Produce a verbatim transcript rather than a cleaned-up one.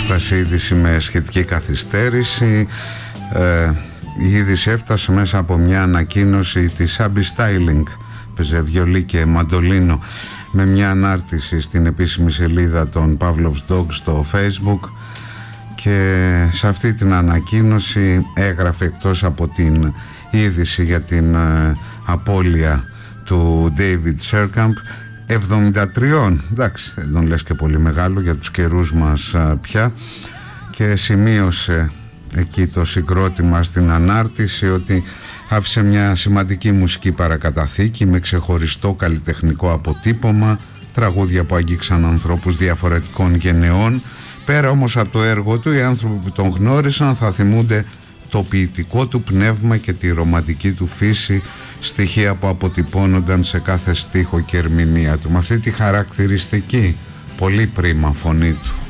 έφτασε η είδηση με σχετική καθυστέρηση. ε, Η είδηση έφτασε μέσα από μια ανακοίνωση της Abby Styling, παίζε βιολί και μαντολίνο, με μια ανάρτηση στην επίσημη σελίδα των Pavlov's Dogs στο Facebook. Και σε αυτή την ανακοίνωση έγραφε, εκτός από την είδηση για την ε, απώλεια του David Surkamp, εβδομήντα τρία, εντάξει δεν τον λες και πολύ μεγάλο για τους καιρούς μας ε, πια, και σημείωσε εκεί το συγκρότημα στην ανάρτηση ότι άφησε μια σημαντική μουσική παρακαταθήκη με ξεχωριστό καλλιτεχνικό αποτύπωμα, τραγούδια που άγγιξαν ανθρώπους διαφορετικών γενεών. Πέρα όμως από το έργο του, οι άνθρωποι που τον γνώρισαν θα θυμούνται το ποιητικό του πνεύμα και τη ρομαντική του φύση, στοιχεία που αποτυπώνονταν σε κάθε στίχο και ερμηνεία του, με αυτή τη χαρακτηριστική πολύ πρίμα φωνή του.